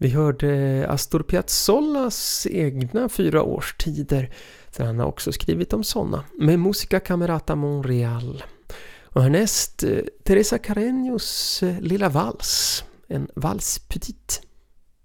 Vi hörde Astor Piazzolas egna 4 årstider. Så han har också skrivit om sådana. Med Musica Camerata Montreal. Och härnäst Teresa Carreños lilla vals. En vals petite.